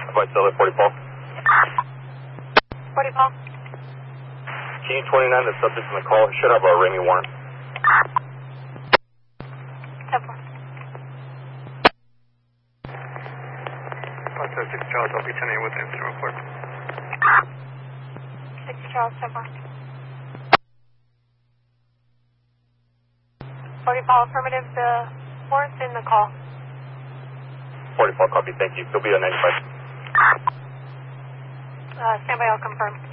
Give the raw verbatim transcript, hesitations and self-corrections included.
Flight Cellular forty Paul. forty Paul. G twenty-nine, the subject in the call should have a Remy warrant. ten four. Foxtrot six Charles, I'll be ten eight with an incident report. six Charles, ten four. forty Paul, affirmative, the warrant's in the call. forty Paul, copy, thank you. He'll be on ninety-five. Uh, stand by, I'll confirm.